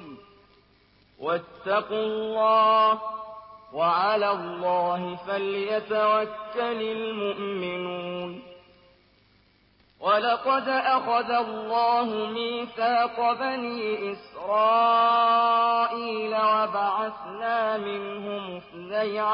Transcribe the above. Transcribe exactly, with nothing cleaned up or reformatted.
وَاتَّقُوا اللَّهَ ۚ وَعَلَى اللَّهِ فَلْيَتَوَكَّلِ الْمُؤْمِنُونَ وَلَقَدْ أَخَذَ اللَّهُ مِيثَاقَ بَنِي إِسْرَائِيلَ وَبَعَثْنَا مِنْهُمُ اثْنَيْ